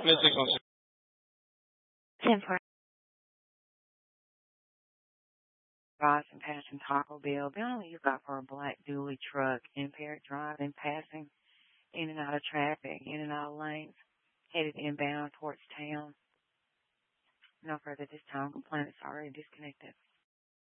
10 for crossing passing Taco Bell. The only you got for a black dually truck, impaired driving, passing in and out of traffic, in and out of lanes, headed inbound towards town. No further this time. Complaint is already disconnected.